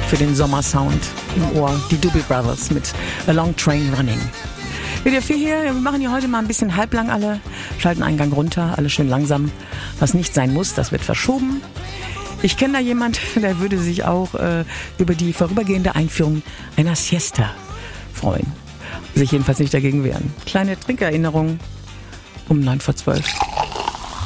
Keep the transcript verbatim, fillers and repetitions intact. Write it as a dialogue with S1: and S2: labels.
S1: für den Sommersound im Ohr. Die Doobie Brothers mit A Long Train Running. W D R vier hier, wir machen hier heute mal ein bisschen halblang alle, schalten Eingang runter, alles schön langsam. Was nicht sein muss, das wird verschoben. Ich kenne da jemand, der würde sich auch äh, über die vorübergehende Einführung einer Siesta freuen. Sich jedenfalls nicht dagegen wehren. Kleine Trinkerinnerung um neun vor zwölf.